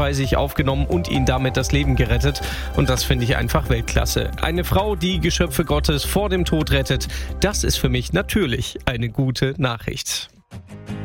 bei sich aufgenommen und ihn damit das Leben gerettet. Und das finde ich einfach Weltklasse. Eine Frau, die Geschöpfe Gottes vor dem Tod rettet, das ist für mich natürlich eine gute Nachricht.